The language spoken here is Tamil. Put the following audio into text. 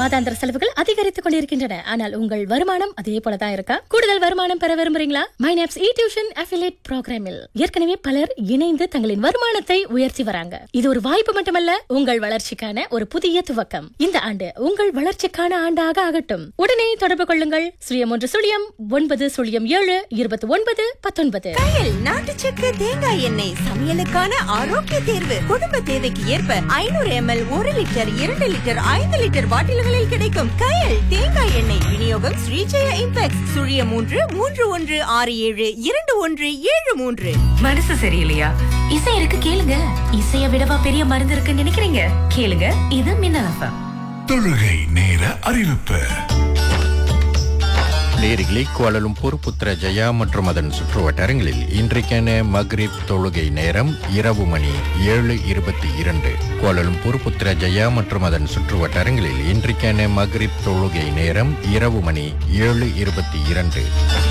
மாதாந்திர செலவுகள் அதிகரித்துக் கொண்டிருக்கின்றன. ஆனால் உங்கள் வருமானம் அதே போலதான் இருக்கா? கூடுதல் வருமானம் பெற விரும்புறீங்களா? மைனாப்ஸ் டியூஷன் அஃபிலியேட் புரோகிராமில் ஏற்கனவே பலர் இணைந்து தங்களின் வருமானத்தை உயர்த்தி வராங்க. இது ஒரு வாய்ப்பு மட்டுமல்ல, உங்கள் வளர்ச்சிக்கான ஒரு புதிய துவக்கம். இந்த ஆண்டு உங்கள் வளர்ச்சிக்கான ஆண்டாக ஆகட்டும். உடனே தொடர்பு கொள்ளுங்கள். 0109072919. கையில் நாட்டு சக்கரை தேங்காய் எண்ணெய் சமையலுக்கான ஆரோக்கிய தேர்வு. குடும்ப தேவைக்கு ஏற்ப 500 ml, 1 லிட்டர், 2 லிட்டர், 5 லிட்டர் பாட்டில்களில் கிடைக்கும் கையில் தேங்காய் எண்ணெய். விநியோகம் ஸ்ரீஜெயா இம்பெக்ஸ். 331672173. மனசு சரியில்லையா? இசை இருக்கு, கேளுங்க. இசைய விடவா பெரிய மருந்து இருக்குன்னு நினைக்கிறீங்க? கேளுங்க, இது மின்னல் FM. தொழுகை நேர அறிவிப்பு. நேரிகளே, கோலாலம்பூர், புத்ரஜயா மற்றும் அதன் சுற்றுவட்டாரங்களில் இன்றைக்கான மக்ரிப் தொழுகை நேரம் இரவு மணி 7:22. கோலாலம்பூர், புத்ரஜயா மற்றும் அதன் சுற்றுவட்டாரங்களில் இன்றைக்கான மக்ரிப் தொழுகை நேரம் இரவு மணி 7:22.